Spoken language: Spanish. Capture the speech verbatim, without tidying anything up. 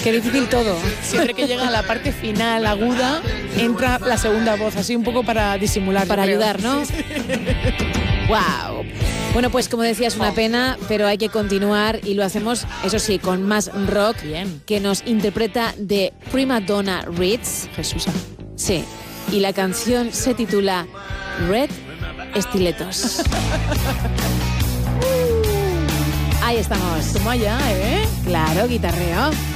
Qué difícil todo. Siempre que llega a la parte final, aguda, entra la segunda voz, así un poco para disimular. Para yo creo. ayudar, ¿no? Sí, sí. Wow. Bueno, pues como decía, es una pena, pero hay que continuar y lo hacemos, eso sí, con más rock. Bien. Que nos interpreta de Prima Donna Reeds. Jesús. Sí. Y la canción se titula Red Estiletos. Ahí estamos. Toma ya, ¿eh? Claro, guitarreo.